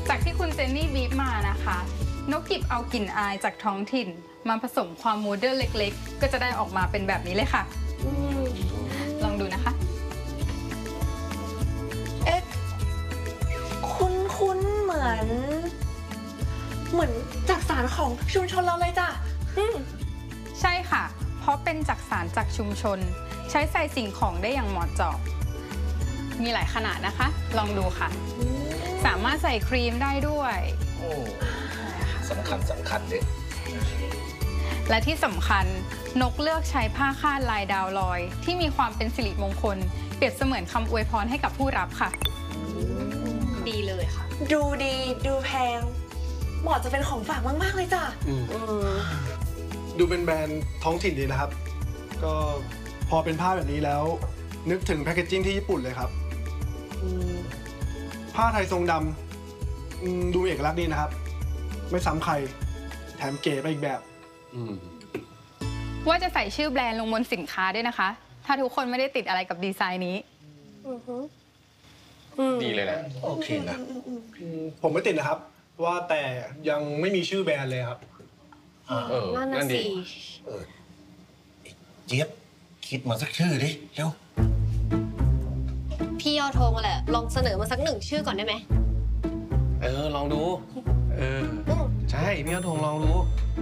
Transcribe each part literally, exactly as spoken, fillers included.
จากที่คุณเจนนี่บีบมานะคะนกหยิบเอากลิ่นอายจากท้องถิ่นมาผสมความโมเดิร์นเล็กๆก็จะได้ออกมาเป็นแบบนี้เลยค่ะลองดูนะคะเอ๊ะคุ้นคุ้นเหมือน เหมือนจักสารของชุมชนเราเลยจ้ะใช่ค่ะเพราะเป็นจักสารจากชุมชนใช้ใส่สิ่งของได้อย่างเหมาะเจาะมีหลายขนาดนะคะลองดูค่ะสามารถใส่ครีมได้ด้วยโอ้สำคัญสำคัญเลยและที่สำคัญนกเลือกใช้ผ้าคาดลายดาวลอยที่มีความเป็นสิริมงคลเปรียบเสมือนคำอวยพรให้กับผู้รับค่ะดีเลยค่ะดูดีดูแพงเหมาะจะเป็นของฝากมากๆเลยจ้ะดูเป็นแบรนด์ท้องถิ่นดีนะครับก็พอเป็นผ้าแบบนี้แล้วนึกถึงแพคเกจจิ้งที่ญี่ปุ่นเลยครับผ้าไทยทรงดำดูเอกลักษณ์ดีนะครับไม่ซ้ำใครแถมเก๋ไปอีกแบบว่าจะใส่ชื่อแบรนด์ลงบนสินค้าด้วยนะคะถ้าทุกคนไม่ได้ติดอะไรกับดีไซน์นี้ดีเลยนะโอเคนะผมไม่ติดนะครับว่าแต่ยังไม่มีชื่อแบรนด์เลยครับเออนั่นดีเออเจี๊ยบคิดมาสักชื่อดิเร็วพี่ยอดธงแหละลองเสนอมาสักหนึ่งชื่อก่อนได้ไหมเออลองดูเออใช่พี่ยอดธงลองดู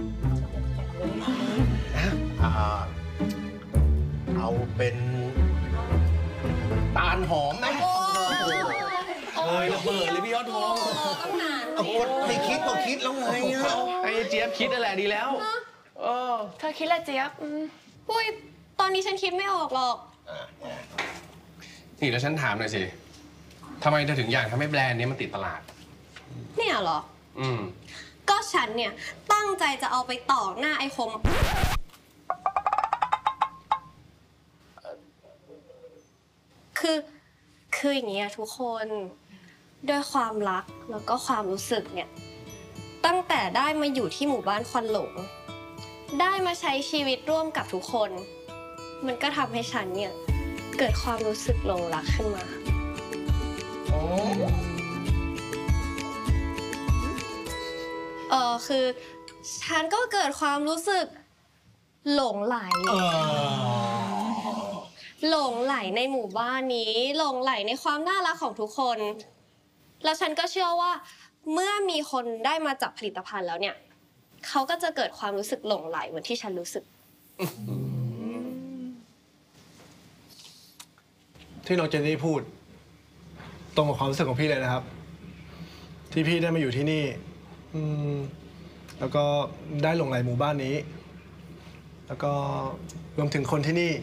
อ่าเอาเป็นตาลหอมไหมเฮ้ยระเบิดเลยพี่ยอดธงเอาคนไม่คิดก็คิดแล้วไงไอ้เจี๊ยบคิดนั่นแหละดีแล้วเออเธอคิดอะไรเจี๊ยบปุ้ยตอนนี้ฉันคิดไม่ออกหรอกนี่แล้วฉันถามหน่อยสิทำไมเธอถึงอยากทำให้แบรนด์นี้มันติดตลาดเนี่ยเหรออืมก็ฉันเนี่ยตั้งใจจะเอาไปต่อหน้าไอ้คมคือคืออย่างเงี้ยทุกคนด้วยความรักแล้วก็ความรู้สึกเนี่ยตั้งแต่ได้มาอยู่ที่หมู่บ้านควันหลงได้มาใช้ชีวิตร่วมกับทุกคนมันก็ทำให้ฉันเนี่ยเกิดความรู้สึกหลงรักขึ้นมาเออคือฉันก็เกิดความรู้สึกหลงไหลหลงไหลในหมู่บ้านนี้หลงไหลในความน่ารักของทุกคนแล้วฉันก็เชื่อว่าเมื่อมีคนได้มาจับผลิตภัณฑ์แล้วเนี่ยเขาก็จะเกิดความรู้สึกหลงไหลเหมือนที่ฉันรู้สึกที่น้องเจนนี่พูดตรงกับความรู้สึกของพี่เลยนะครับที่พี่ได้มาอยู่ที่นี่แล้วก็ได้หลงไหลหมู่บ้านนี้แล้วก็รวมถึงคนที่นี่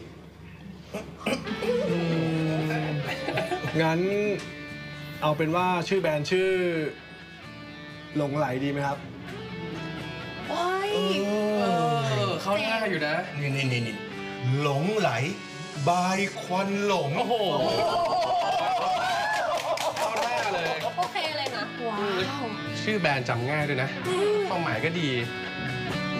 งั้นเอาเป็นว่าชื่อแบรนด์ชื่อหลงไหลดีไหมครับโอ้ยเขาหน้าอยู่นะนี่นี่นี่นี่หลงไหลบายควันหลงโอ้โหเขาหน้าเลยโอเคเลยนะว้าวชื่อแบรนด์จำง่ายด้วยนะความหมายก็ดี